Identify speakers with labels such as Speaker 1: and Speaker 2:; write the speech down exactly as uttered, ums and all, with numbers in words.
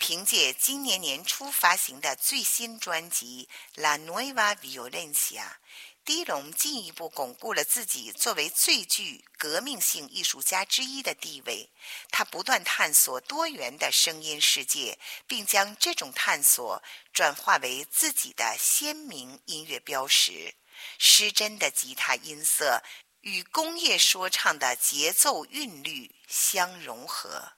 Speaker 1: 凭借今年年初发行的最新专辑《La Nueva Violencia》，迪龙进一步巩固了自己作为最具革命性艺术家之一的地位。他不断探索多元的声音世界，并将这种探索转化为自己的鲜明音乐标识。失真的吉他音色与工业说唱的节奏韵律相融合。